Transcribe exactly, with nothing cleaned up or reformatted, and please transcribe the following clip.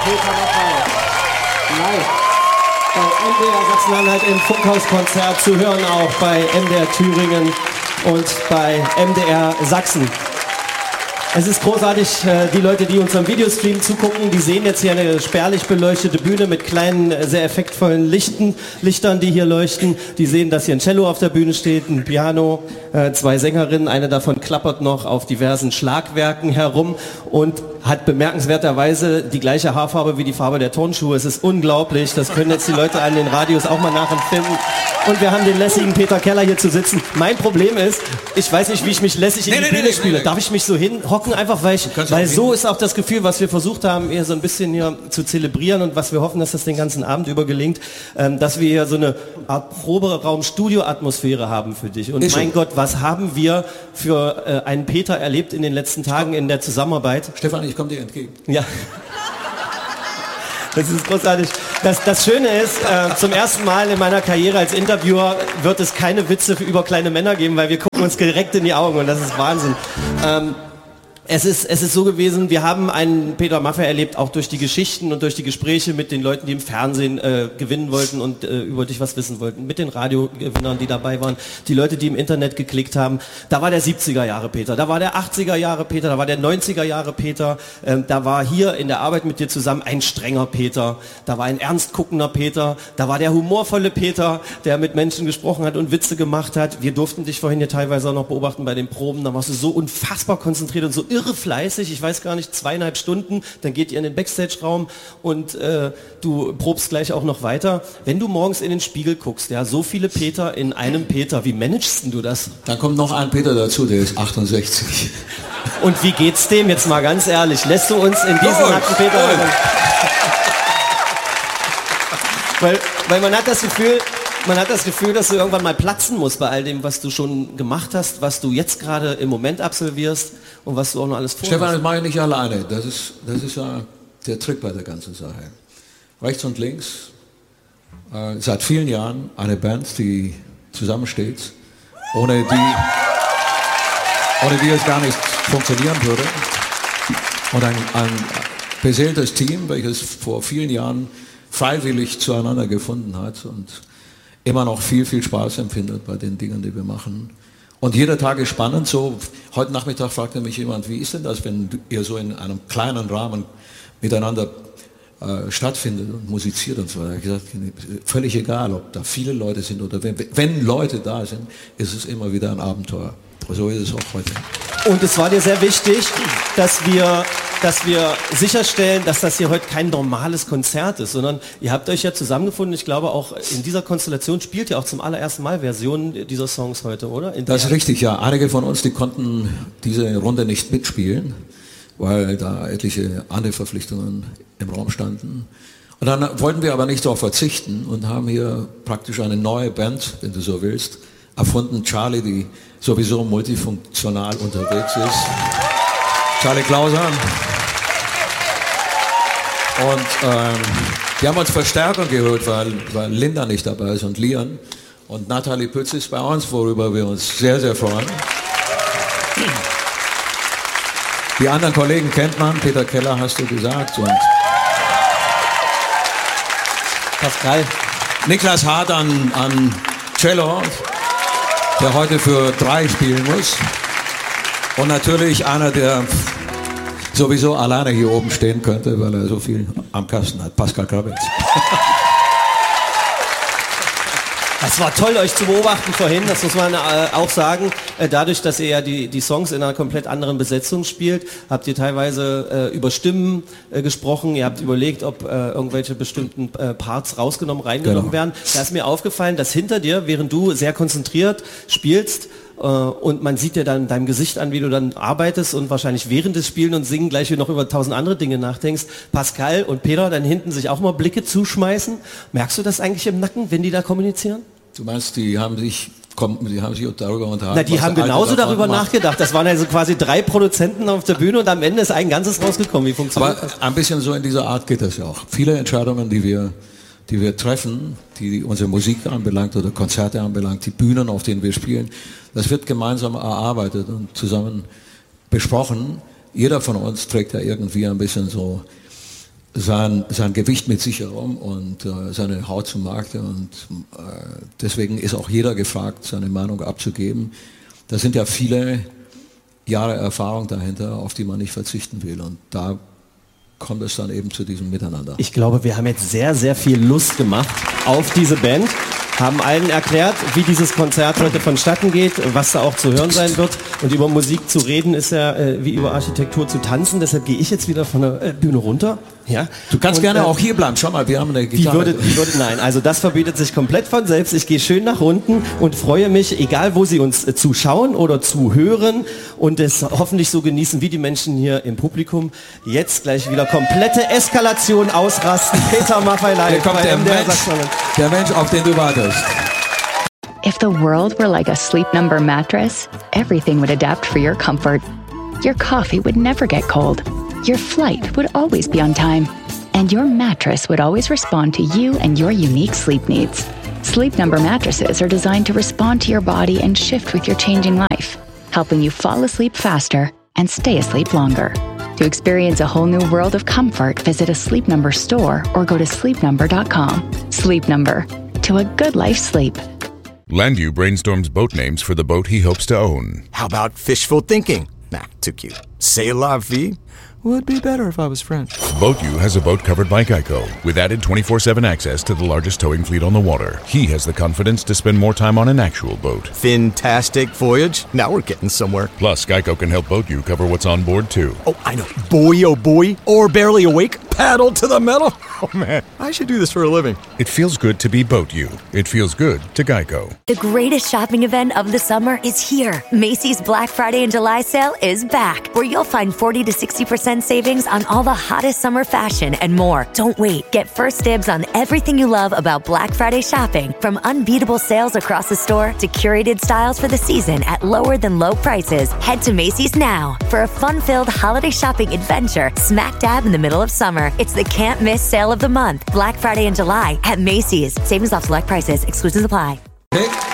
Peter Maffay. Live bei M D R Sachsen-Anhalt im Funkhauskonzert, zu hören auch bei M D R Thüringen und bei M D R Sachsen. Es ist großartig, die Leute, die uns am Videostream zugucken, die sehen jetzt hier eine spärlich beleuchtete Bühne mit kleinen, sehr effektvollen Lichten, Lichtern, die hier leuchten. Die sehen, dass hier ein Cello auf der Bühne steht, ein Piano, zwei Sängerinnen, eine davon klappert noch auf diversen Schlagwerken herum und hat bemerkenswerterweise die gleiche Haarfarbe wie die Farbe der Turnschuhe. Es ist unglaublich, das können jetzt die Leute an den Radios auch mal nachempfinden. Und wir haben den lässigen Peter Keller hier zu sitzen. Mein Problem ist, ich weiß nicht, wie ich mich lässig in nee, die nee, Bühne nee, spiele. Nee, nee. Darf ich mich so hinhocken? Einfach, weil ich, weil so ist auch das Gefühl, was wir versucht haben, eher so ein bisschen hier zu zelebrieren und was wir hoffen, dass das den ganzen Abend über gelingt, ähm, dass wir hier so eine Art Proberaum-Studio-Atmosphäre haben für dich. Und ist mein so. Gott, was haben wir für äh, einen Peter erlebt in den letzten Tagen in der Zusammenarbeit? Stefan, ich komme dir entgegen. Ja. Das ist großartig. Das, das Schöne ist, äh, zum ersten Mal in meiner Karriere als Interviewer wird es keine Witze für über kleine Männer geben, weil wir gucken uns direkt in die Augen und das ist Wahnsinn. Ähm, Es ist, es ist so gewesen, wir haben einen Peter Maffay erlebt, auch durch die Geschichten und durch die Gespräche mit den Leuten, die im Fernsehen äh, gewinnen wollten und äh, über dich was wissen wollten, mit den Radiogewinnern, die dabei waren, die Leute, die im Internet geklickt haben. Da war der siebziger Jahre Peter, da war der achtziger Jahre Peter, da war der neunziger Jahre Peter, ähm, da war hier in der Arbeit mit dir zusammen ein strenger Peter, da war ein ernst guckender Peter, da war der humorvolle Peter, der mit Menschen gesprochen hat und Witze gemacht hat. Wir durften dich vorhin hier teilweise auch noch beobachten bei den Proben, da warst du so unfassbar konzentriert und so irre fleißig, ich weiß gar nicht, zweieinhalb Stunden, dann geht ihr in den Backstage-Raum und äh, du probst gleich auch noch weiter. Wenn du morgens in den Spiegel guckst, ja, so viele Peter in einem Peter, wie managst du das? Dann kommt noch ein Peter dazu, der ist achtundsechzig. Und wie geht's dem jetzt mal ganz ehrlich? Lässt du uns in diesen nackten Peter rein? weil, weil man hat das Gefühl, Man hat das Gefühl, dass du irgendwann mal platzen musst bei all dem, was du schon gemacht hast, was du jetzt gerade im Moment absolvierst und was du auch noch alles vorhast. Stefan, das mache ich nicht alleine. Das ist, das ist ja der Trick bei der ganzen Sache. Rechts und links, äh, seit vielen Jahren eine Band, die zusammensteht, ohne die, ohne die es gar nicht funktionieren würde. Und ein, ein beseeltes Team, welches vor vielen Jahren freiwillig zueinander gefunden hat und immer noch viel, viel Spaß empfindet bei den Dingen, die wir machen. Und jeder Tag ist spannend. So, heute Nachmittag fragte mich jemand, wie ist denn das, wenn ihr so in einem kleinen Rahmen miteinander äh, stattfindet und musiziert und so weiter. Ich habe gesagt, völlig egal, ob da viele Leute sind oder wenn, wenn Leute da sind, ist es immer wieder ein Abenteuer. So ist es auch heute. Und es war dir sehr wichtig, dass wir, dass wir sicherstellen, dass das hier heute kein normales Konzert ist, sondern ihr habt euch ja zusammengefunden. Ich glaube, auch in dieser Konstellation spielt ihr auch zum allerersten Mal Versionen dieser Songs heute, oder? In das ist richtig, ja. Einige von uns, die konnten diese Runde nicht mitspielen, weil da etliche andere Verpflichtungen im Raum standen. Und dann wollten wir aber nicht darauf verzichten und haben hier praktisch eine neue Band, wenn du so willst, erfunden. Charlie, die sowieso multifunktional unterwegs ist. Charlie Klauser. Und ähm, die haben uns Verstärkung geholt, weil, weil Linda nicht dabei ist und Lian. Und Nathalie Pütz ist bei uns, worüber wir uns sehr, sehr freuen. Die anderen Kollegen kennt man, Peter Keller hast du gesagt. Und Pascal. Niklas Hart an, an Cello, der heute für drei spielen muss. Und natürlich einer, der sowieso alleine hier oben stehen könnte, weil er so viel am Kasten hat. Pascal Krawitz. Das war toll, euch zu beobachten vorhin, das muss man äh, auch sagen. Äh, dadurch, dass ihr ja die, die Songs in einer komplett anderen Besetzung spielt, habt ihr teilweise äh, über Stimmen äh, gesprochen, ihr habt überlegt, ob äh, irgendwelche bestimmten äh, Parts rausgenommen, reingenommen genau. werden. Da ist mir aufgefallen, dass hinter dir, während du sehr konzentriert spielst, äh, und man sieht dir dann deinem Gesicht an, wie du dann arbeitest und wahrscheinlich während des Spielen und Singen gleich noch über tausend andere Dinge nachdenkst, Pascal und Peter dann hinten sich auch mal Blicke zuschmeißen. Merkst du das eigentlich im Nacken, wenn die da kommunizieren? Du meinst, die haben sich, die haben sich darüber unterhalten? Na, die haben genauso darüber macht. nachgedacht. Das waren also quasi drei Produzenten auf der Bühne und am Ende ist ein ganzes rausgekommen. Wie funktioniert Aber das? Ein bisschen so in dieser Art geht das ja auch. Viele Entscheidungen, die wir, die wir treffen, die unsere Musik anbelangt oder Konzerte anbelangt, die Bühnen, auf denen wir spielen, das wird gemeinsam erarbeitet und zusammen besprochen. Jeder von uns trägt ja irgendwie ein bisschen so sein, sein Gewicht mit sich herum und äh, seine Haut zum Markte und äh, deswegen ist auch jeder gefragt, seine Meinung abzugeben. Da sind ja viele Jahre Erfahrung dahinter, auf die man nicht verzichten will und da kommt es dann eben zu diesem Miteinander. Ich glaube, wir haben jetzt sehr, sehr viel Lust gemacht auf diese Band, haben allen erklärt, wie dieses Konzert heute vonstatten geht, was da auch zu hören sein wird. Und über Musik zu reden ist ja äh, wie über Architektur zu tanzen. Deshalb gehe ich jetzt wieder von der äh, Bühne runter. Ja. Du kannst und, gerne äh, auch hier bleiben. Schau mal, wir haben eine Gitarre. Die würde, die würde, nein, also das verbietet sich komplett von selbst. Ich gehe schön nach unten und freue mich, egal wo Sie uns äh, zuschauen oder zuhören und es hoffentlich so genießen wie die Menschen hier im Publikum. Jetzt gleich wieder komplette Eskalation, ausrasten. Peter Maffay live. Hier kommt der Mensch, der Mensch, auf den du wartest. If the world were like a Sleep Number mattress, everything would adapt for your comfort. Your coffee would never get cold. Your flight would always be on time. And your mattress would always respond to you and your unique sleep needs. Sleep Number mattresses are designed to respond to your body and shift with your changing life, helping you fall asleep faster and stay asleep longer. To experience a whole new world of comfort, visit a Sleep Number store or go to sleep number dot com. Sleep Number. To a good life sleep. Landu brainstorms boat names for the boat he hopes to own. How about fishful thinking? Nah, too cute. C'est la vie? Would be better if I was French. BoatU has a boat covered by Geico with added twenty-four seven access to the largest towing fleet on the water. He has the confidence to spend more time on an actual boat. Fantastic voyage. Now we're getting somewhere. Plus, Geico can help BoatU cover what's on board, too. Oh, I know. Boy, oh boy. Or barely awake. Paddle to the metal. Oh, man. I should do this for a living. It feels good to be BoatU. It feels good to Geico. The greatest shopping event of the summer is here. Macy's Black Friday and July sale is back, where you'll find forty to sixty percent savings on all the hottest summer fashion and more. Don't wait. Get first dibs on everything you love about Black Friday shopping, from unbeatable sales across the store to curated styles for the season at lower than low prices. Head to Macy's now for a fun-filled holiday shopping adventure smack dab in the middle of summer. It's the can't-miss sale of the month. Black Friday and July at Macy's. Savings off select prices. Exclusions apply. Okay.